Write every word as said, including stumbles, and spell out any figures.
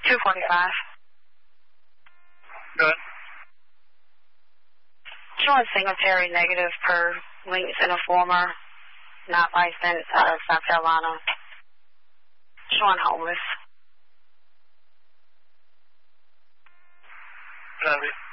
two forty-five. Good. Showing Singletary negative per links in a former, not licensed out of South Carolina. Showing homeless. Copy.